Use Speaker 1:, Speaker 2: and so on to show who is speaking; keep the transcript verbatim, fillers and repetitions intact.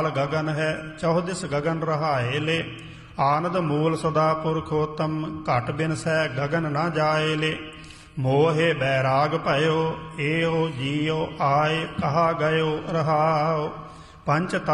Speaker 1: ਗਗਨ ਹੈ ਚੌਹਦਿਸ ਗਗਨ ਰਹਾਏ ਲੇ। ਆਨੰਦ ਮੂਲ ਸਦਾ ਪੁਰਖੋਤਮ ਘਟ ਬਿਨ ਸਹਿ ਗਗਨ ਨਾ ਜਾਏ ਲੇ। ਮੋਹੇ ਬੈਰਾਗ ਭਇਓ ਏਓ ਜੀਓ ਆਏ ਕਹਾ ਗਇਓ ਰਹਾਓ। ਪੰਚ